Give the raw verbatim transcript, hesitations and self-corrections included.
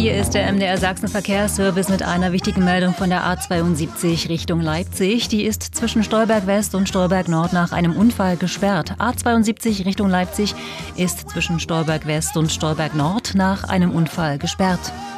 Hier ist der M D R Sachsen Verkehrsservice mit einer wichtigen Meldung von der A zweiundsiebzig Richtung Leipzig. Die ist zwischen Stolberg West und Stolberg Nord nach einem Unfall gesperrt. A zweiundsiebzig Richtung Leipzig ist zwischen Stolberg West und Stolberg Nord nach einem Unfall gesperrt.